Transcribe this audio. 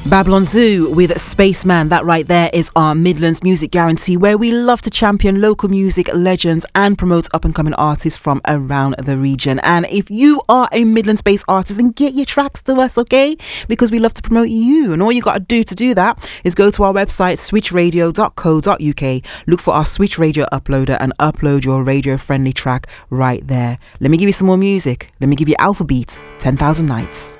Babylon Zoo with Spaceman. That right there is our Midlands Music Guarantee, where we love to champion local music legends and promote up-and-coming artists from around the region. And if you are a Midlands-based artist, then get your tracks to us, okay? Because we love to promote you. And all you got to do that is go to our website, switchradio.co.uk, look for our Switch Radio uploader and upload your radio-friendly track right there. Let me give you some more music. Let me give you Alpha Beat, 10,000 Nights.